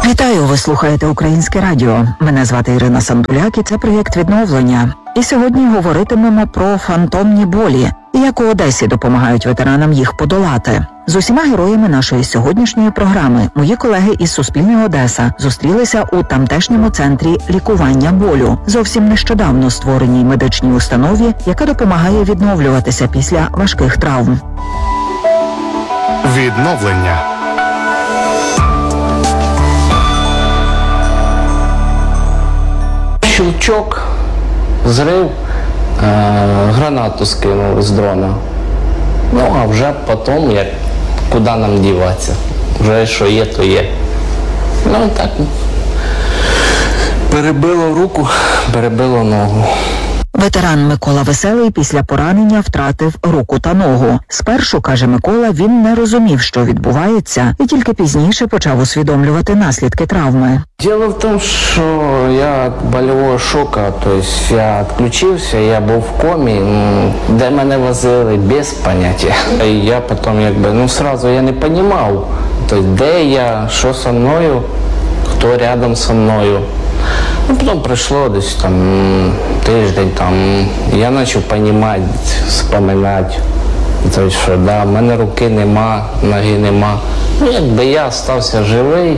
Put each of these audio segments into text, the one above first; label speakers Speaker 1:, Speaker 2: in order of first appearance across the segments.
Speaker 1: Вітаю, ви слухаєте Українське радіо. Мене звати Ірина Сандуляк і це проєкт «Відновлення». І сьогодні говоритимемо про фантомні болі і як у Одесі допомагають ветеранам їх подолати. З усіма героями нашої сьогоднішньої програми мої колеги із Суспільного Одеса зустрілися у тамтешньому центрі лікування болю, зовсім нещодавно створеній медичній установі, яка допомагає відновлюватися після важких травм.
Speaker 2: Відновлення.
Speaker 3: Щелчок, зрив, гранату скинули з дрона. Ну, а вже потім, як, куди нам діватися. Вже що є, то є. Ну, і так. Перебило руку, перебило ногу.
Speaker 1: Ветеран Микола Веселий після поранення втратив руку та ногу. Спершу, каже Микола, він не розумів, що відбувається, і тільки пізніше почав усвідомлювати наслідки травми.
Speaker 3: Дело в тому, що я від больового шоку, тобто я відключився, я був в комі, де мене возили, без поняття. І я потім, сразу я не розумів, тобто, де я, що зі мною, хто рядом зі мною. Потім пройшло десь тиждень, я почав розуміти, вспоминати, що в мене руки нема, ноги нема. Якби я залишився живий,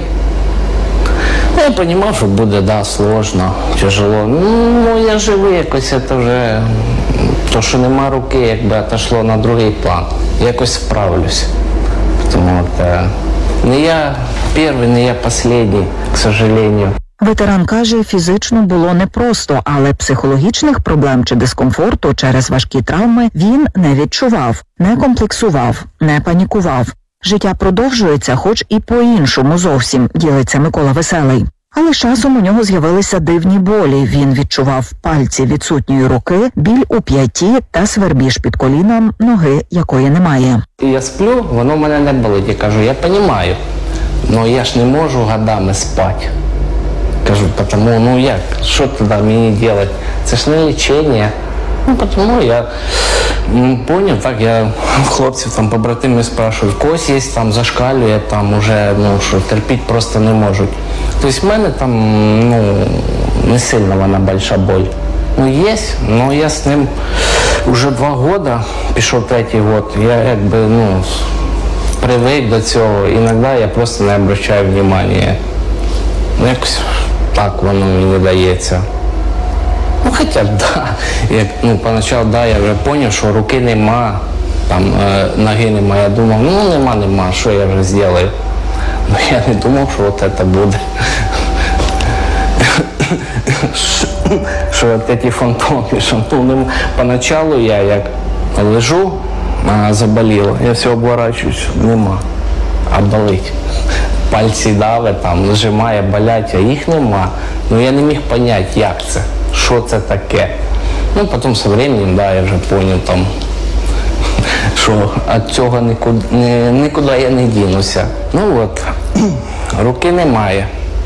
Speaker 3: я розумів, що буде, складно, тяжело. Я живий якось, це вже, то, що нема руки, відійшло на другий план. Якось справлюсь. Тому не я перший, не я останній, к сожалению.
Speaker 1: Ветеран каже, фізично було непросто, але психологічних проблем чи дискомфорту через важкі травми він не відчував, не комплексував, не панікував. Життя продовжується, хоч і по-іншому зовсім, ділиться Микола Веселий. Але з часом у нього з'явилися дивні болі. Він відчував пальці відсутньої руки, біль у п'яті та свербіж під коліном, ноги якої немає.
Speaker 3: Я сплю, воно мене не болить. Я кажу, я розумію, але я ж не можу годами спати. Кажу, тому, як, що тоді мені робити? Це ж не лічення. Тому я поняв, так, я в хлопців, побратимів спрашиваю, в когось є, зашкалює, уже, що терпіти просто не можуть. Тобто в мене не сильно вона велика боль. Є, але я з ним вже 2 роки, пішов 3-й рік, я привик до цього, іноді я просто не звертаю уваги. Якось так воно мені дається. Хоча, поначалу, я вже зрозумів, що руки нема, ноги нема. Я думав, нема, що я вже зроблю. Я не думав, що це буде. Що ці фантоми. Поначалу я як лежу, заболіло, я все оборачуюсь, нема, а болить. Пальці дави, зжимає, болять, а їх нема. Я не міг зрозуміти, як це, що це таке. Потім з часом, я вже зрозумів, що від цього нікуди я не дінуся. Руки немає.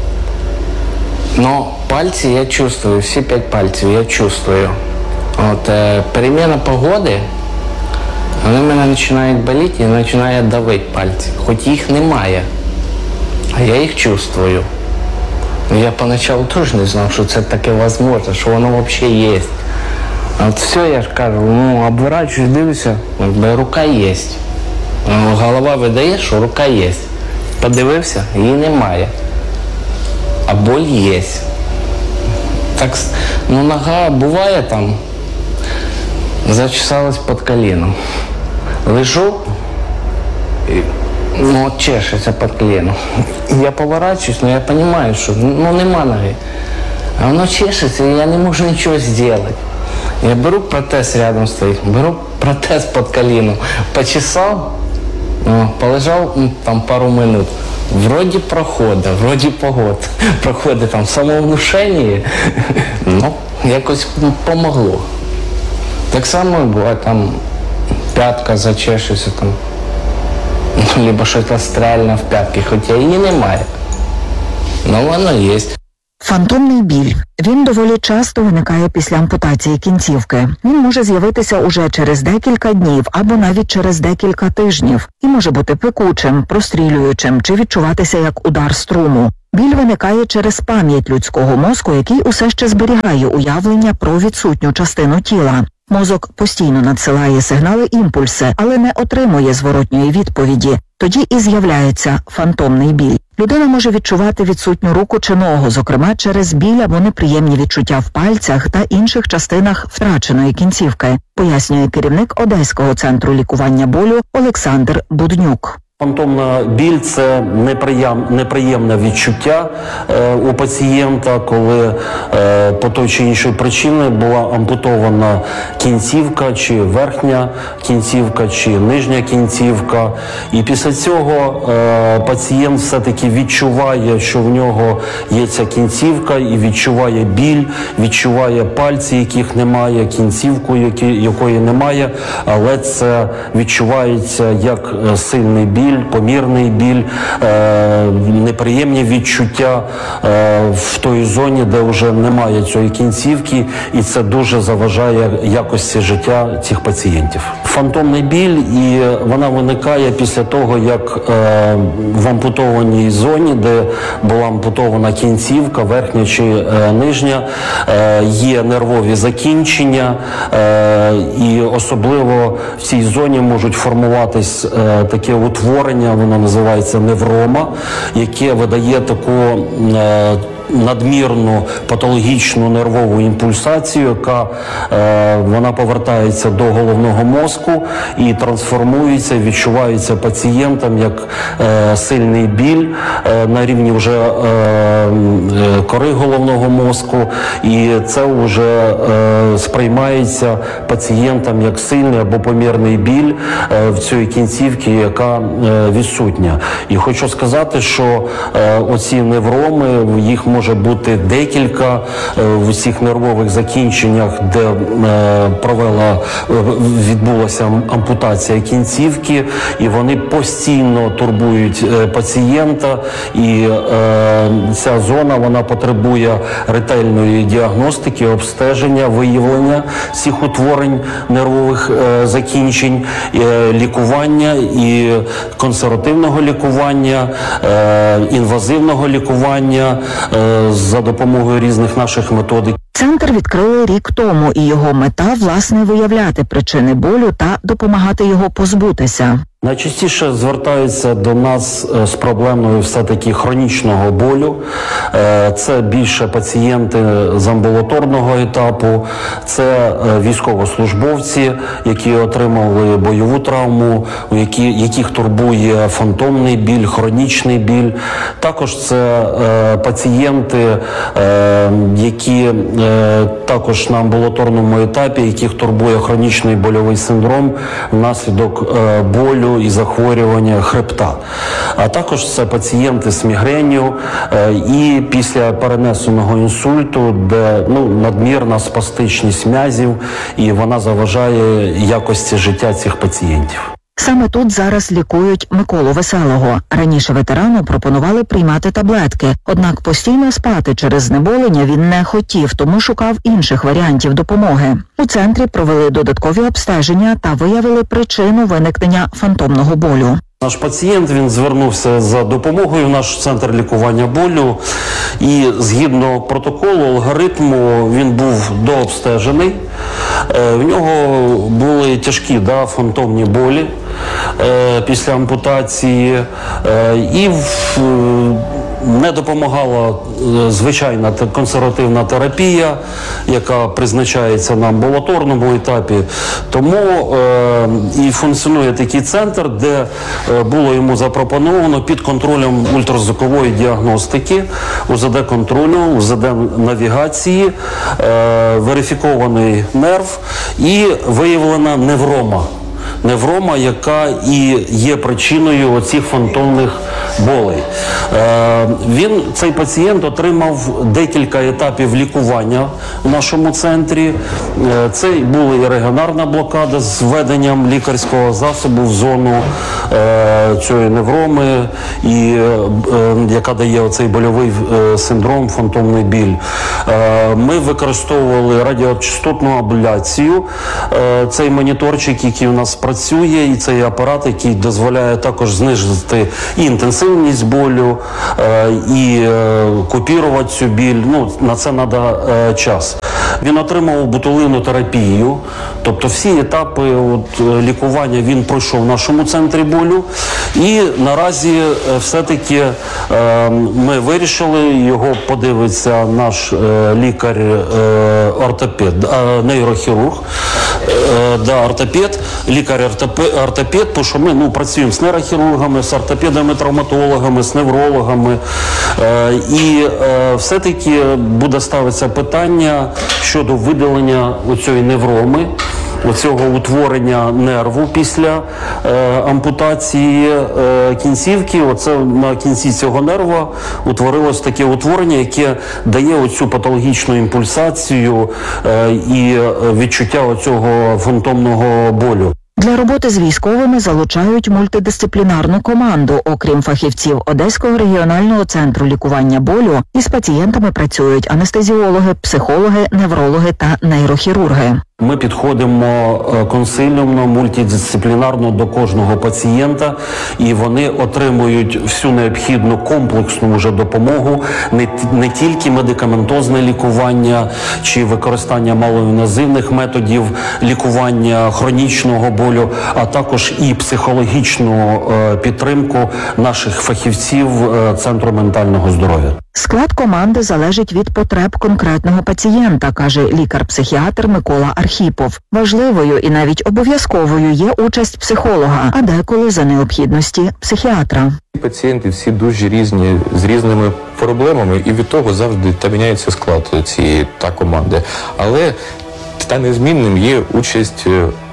Speaker 3: Но пальці я чувствую, всі 5 пальців я чувствую. Переміна погоди, вони мене починають боліти і починають давити пальці, хоч їх немає. А я їх чувствую. Я поначалу теж не знав, що це таке можливо, що воно взагалі є. Все, я ж кажу, обворачуюсь, дивлюся, рука є. Голова видає, що рука є. Подивився, її немає. А боль є. Так, нога буває зачесалась під коліном. Лежу, чешеться під коліном. Я поворачуюсь, я розумію, що нема ноги. А воно чешеться, і я не можу нічого зробити. Я беру протез, рядом стоїть, беру протез під коліном, почесав, полежав пару минут. Вроді проходить, вроді проходить самовнушення, якось помогло. Так само буває, п'ятка зачешеться, либо щось стрельне в п'ятки, хоча її немає. Воно є.
Speaker 1: Фантомний біль. Він доволі часто виникає після ампутації кінцівки. Він може з'явитися уже через декілька днів або навіть через декілька тижнів і може бути пекучим, прострілюючим чи відчуватися як удар струму. Біль виникає через пам'ять людського мозку, який усе ще зберігає уявлення про відсутню частину тіла. Мозок постійно надсилає сигнали-імпульси, але не отримує зворотньої відповіді. Тоді і з'являється фантомний біль. Людина може відчувати відсутню руку чи ногу, зокрема через біль або неприємні відчуття в пальцях та інших частинах втраченої кінцівки, пояснює керівник Одеського центру лікування болю Олександр Буднюк.
Speaker 2: Фантомна біль – це неприємне відчуття у пацієнта, коли по той чи іншій причині була ампутована кінцівка, чи верхня кінцівка, чи нижня кінцівка. І після цього пацієнт все-таки відчуває, що в нього є ця кінцівка, і відчуває біль, відчуває пальці, яких немає, кінцівку, якої немає, але це відчувається як сильний біль, помірний біль, неприємні відчуття в той зоні, де вже немає цієї кінцівки, і це дуже заважає якості життя цих пацієнтів. Фантомний біль, і вона виникає після того, як в ампутованій зоні, де була ампутована кінцівка, верхня чи нижня, є нервові закінчення, і особливо в цій зоні можуть формуватись таке утворення, воно називається неврома, яке видає таку надмірну патологічну нервову імпульсацію, яка вона повертається до головного мозку і трансформується, відчувається пацієнтом як сильний біль на рівні вже кори головного мозку, і це вже сприймається пацієнтом як сильний або помірний біль в цій кінцівці, яка відсутня. І хочу сказати, що оці невроми, їх може бути декілька в усіх нервових закінченнях, де відбулася ампутація кінцівки, і вони постійно турбують пацієнта, і ця зона, вона потребує ретельної діагностики, обстеження, виявлення цих утворень нервових закінчень, лікування і консервативного лікування, інвазивного лікування за допомогою різних наших методик.
Speaker 1: Центр відкрили рік тому, і його мета – власне виявляти причини болю та допомагати його позбутися.
Speaker 2: Найчастіше звертаються до нас з проблемою все-таки хронічного болю. Це більше пацієнти з амбулаторного етапу, це військовослужбовці, які отримали бойову травму, яких турбує фантомний біль, хронічний біль. Також це пацієнти, які також на амбулаторному етапі, яких турбує хронічний больовий синдром внаслідок болю і захворювання хребта. А також це пацієнти з мігренью і після перенесеного інсульту, де надмірна спастичність м'язів, і вона заважає якості життя цих пацієнтів.
Speaker 1: Саме тут зараз лікують Миколу Веселого. Раніше ветерану пропонували приймати таблетки, однак постійно спати через знеболення він не хотів, тому шукав інших варіантів допомоги. У центрі провели додаткові обстеження та виявили причину виникнення фантомного болю.
Speaker 2: Наш пацієнт, він звернувся за допомогою в наш центр лікування болю, і згідно протоколу, алгоритму, він був дообстежений. В нього були тяжкі фантомні болі після ампутації, і не допомагала звичайна консервативна терапія, яка призначається на амбулаторному етапі. Тому і функціонує такий центр, де було йому запропоновано під контролем ультразвукової діагностики, УЗД-контролю, УЗД-навігації, верифікований нерв і виявлена неврома, яка і є причиною оцих фантомних болей. Цей пацієнт отримав декілька етапів лікування в нашому центрі. Це була і регіонарна блокада з введенням лікарського засобу в зону цієї невроми, яка дає оцей больовий синдром, фантомний біль. Ми використовували радіочастотну абляцію, цей моніторчик, який у нас працює працює, і це є апарат, який дозволяє також знизити і інтенсивність болю, і купірувати цю біль. Ну, на це треба час. Він отримав ботулинотерапію, тобто всі етапи лікування він пройшов в нашому центрі болю. І наразі все-таки ми вирішили, його подивиться наш лікар-ортопед, нейрохірург, ортопед, лікар-ортопед, тому що ми працюємо з нейрохірургами, з ортопедами, травматологами, з неврологами. І все-таки буде ставитися питання щодо видалення оцієї невроми, оцього утворення нерву після ампутації кінцівки. Оце на кінці цього нерва утворилось таке утворення, яке дає оцю патологічну імпульсацію і відчуття оцього фантомного болю.
Speaker 1: Для роботи з військовими залучають мультидисциплінарну команду. Окрім фахівців Одеського регіонального центру лікування болю, із пацієнтами працюють анестезіологи, психологи, неврологи та нейрохірурги.
Speaker 2: Ми підходимо консиліумно, мультидисциплінарно до кожного пацієнта, і вони отримують всю необхідну комплексну вже допомогу, не тільки медикаментозне лікування чи використання малоінвазивних методів лікування хронічного болю, а також і психологічну підтримку наших фахівців Центру ментального здоров'я.
Speaker 1: Склад команди залежить від потреб конкретного пацієнта, каже лікар-психіатр Микола Архіпов. Важливою і навіть обов'язковою є участь психолога, а деколи за необхідності психіатра.
Speaker 4: Пацієнти всі дуже різні, з різними проблемами, і від того завжди міняється склад цієї команди. Але незмінним є участь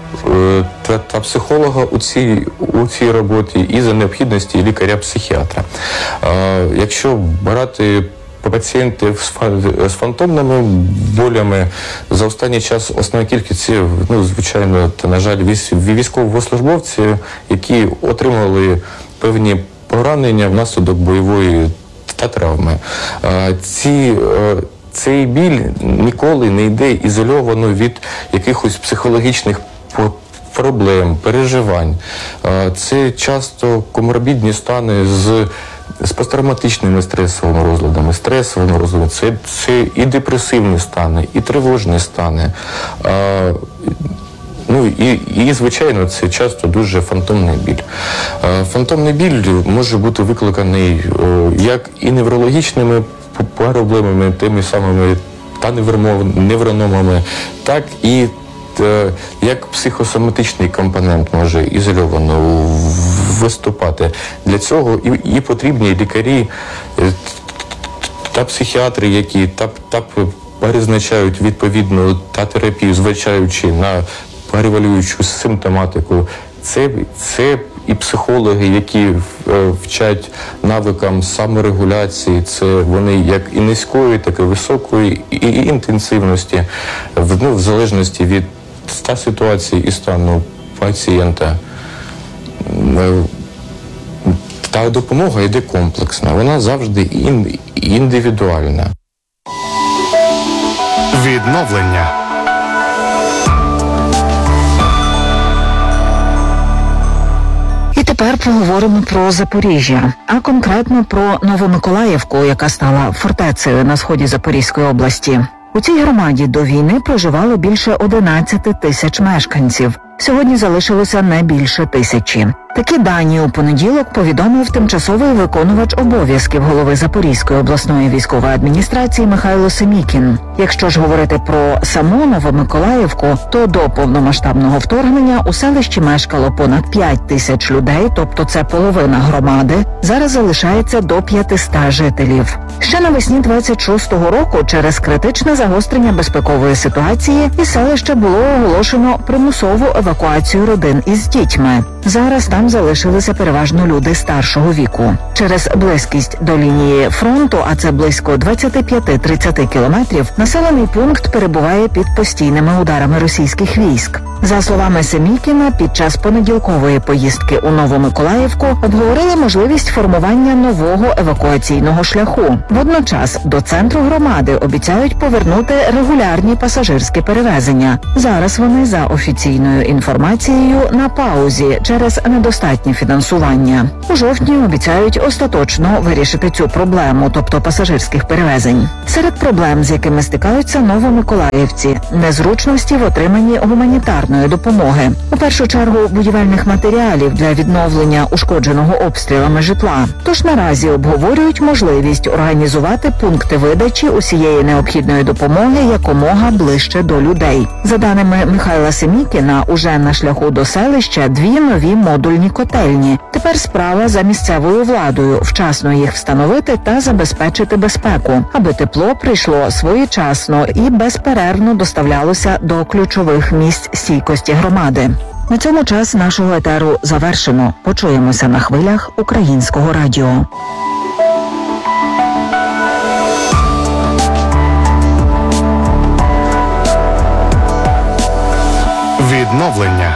Speaker 4: та психолога у цій роботі і за необхідності лікаря-психіатра. Якщо брати пацієнтів з фантомними болями, за останній час основна кількість це, звичайно, на жаль, військовослужбовці, які отримали певні поранення внаслідок бойової травми. Цей біль ніколи не йде ізольовано від якихось психологічних проблем, переживань. Це часто коморбідні стани з посттравматичними стресовими розладами, це і депресивні стани, і тривожні стани. І, звичайно, це часто дуже фантомний біль. Фантомний біль може бути викликаний як і неврологічними проблемами, тими самими та неврономами, так і як психосоматичний компонент може ізольовано виступати. Для цього і потрібні лікарі та психіатри, які перезначають відповідну терапію, зважаючи на превалюючу симптоматику. Це і психологи, які вчать навикам саморегуляції, це вони як і низької, так і високої, і інтенсивності, в залежності від ситуації і стану пацієнта. Та допомога йде комплексна, вона завжди індивідуальна.
Speaker 5: Відновлення.
Speaker 1: І тепер поговоримо про Запоріжжя, а конкретно про Новомиколаївку, яка стала фортецею на сході Запорізької області. У цій громаді до війни проживало більше 11 тисяч мешканців. Сьогодні залишилося не більше 1000. Такі дані у понеділок повідомив тимчасовий виконувач обов'язків голови Запорізької обласної військової адміністрації Михайло Семікін. Якщо ж говорити про саму Новомиколаївку, то до повномасштабного вторгнення у селищі мешкало понад 5 тисяч людей, тобто це половина громади. Зараз залишається до 500 жителів. Ще навесні 26-го року через критичне загострення безпекової ситуації із селища було оголошено примусову евакуацію родин із дітьми. Зараз там там залишилися переважно люди старшого віку. Через близькість до лінії фронту, а це близько 25-30 кілометрів, населений пункт перебуває під постійними ударами російських військ. За словами Семікіна, під час понеділкової поїздки у Новомиколаївку обговорили можливість формування нового евакуаційного шляху. Водночас до центру громади обіцяють повернути регулярні пасажирські перевезення. Зараз вони, за офіційною інформацією, на паузі через недостатнє фінансування. У жовтні обіцяють остаточно вирішити цю проблему, тобто пасажирських перевезень. Серед проблем, з якими стикаються новомиколаївці, незручності в отриманні гуманітарної допомоги. У першу чергу будівельних матеріалів для відновлення ушкодженого обстрілами житла. Тож наразі обговорюють можливість організувати пункти видачі усієї необхідної допомоги якомога ближче до людей. За даними Михайла Семікіна, уже на шляху до селища 2 нові модульні котельні. Тепер справа за місцевою владою вчасно їх встановити та забезпечити безпеку, аби тепло прийшло своєчасно і безперервно доставлялося до ключових місць стійкості громади. На цьому час нашого етеру завершено. Почуємося на хвилях Українського радіо.
Speaker 5: Відновлення.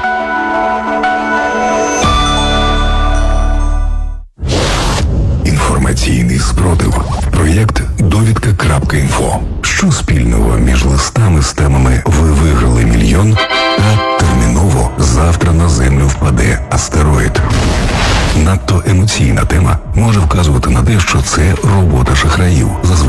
Speaker 6: Інформаційний спротив. Проєкт «Довідка.Інфо». Що спільного між листами з темами «Ви виграли мільйон» та «Терміново завтра на Землю впаде астероїд». Надто емоційна тема може вказувати на те, що це робота шахраїв.